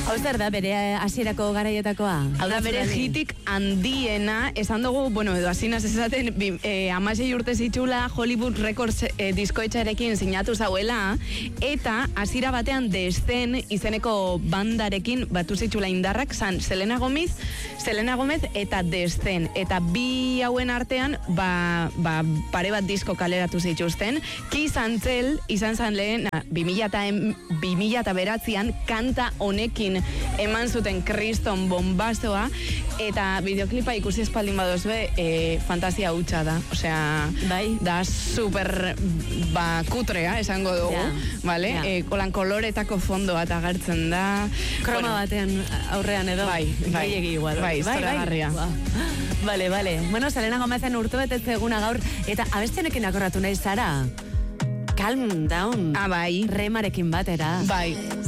Hau zer da, bere hasierako garaietakoa? Hau da, bere hitik handiena, esan dugu, bueno, edo asinaz esaten, 16 urte zitxula Hollywood Records diskoetxarekin sinatu zauela, eta hasiera batean Descent izeneko bandarekin batu zitxula indarrak, zan Selena Gomez eta Descent. Eta bi hauen artean, pare bat disko kaleratu zituzten. Kiss and Tell izan zan lehen, 2009an kanta honekin eman zuten kriston bombazoa, eta bideoklipa ikusi espaldin badozue, fantasia hutsa da. Osea, da super kutrea, esango dugu, vale? Kolan koloretako fondoa eta agertzen da. Kroma batean aurrean edo. Bai, zoragarria. Vale. Bueno, Selena Gomezen urte betetze eguna gaur, eta abestenekin akorratu nahi zara? Calm down. Bai. Remarekin batera. Bai.